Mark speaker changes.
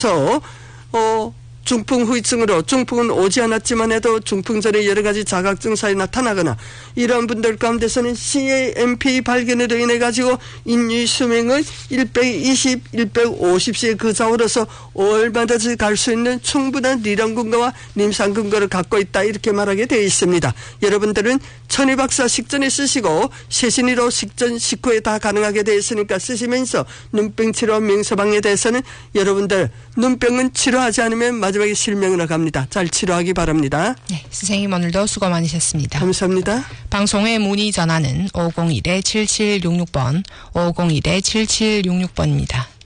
Speaker 1: 중풍 후유증으로 중풍은 오지 않았지만 해도 중풍 전에 여러 가지 자각 증상이 나타나거나 이러한 분들 가운데서는 CAMP 발견으로 인해 가지고 인류 수명을 120, 150세 그 좌우로서 얼마든지 갈 수 있는 충분한 리듬 근거와 임상 근거를 갖고 있다 이렇게 말하게 되어 있습니다. 여러분들은 천의박사 식전에 쓰시고 세신이로 식전 식후에 다 가능하게 되어 있으니까 쓰시면서 눈병 치료 명서방에 대해서는 여러분들 눈병은 치료하지 않으면 마지막에 실명으로 갑니다. 잘 치료하기 바랍니다.
Speaker 2: 네, 선생님 오늘도 수고 많으셨습니다.
Speaker 1: 감사합니다.
Speaker 2: 방송의 문의 전화는 501-7766번, 501-7766번입니다.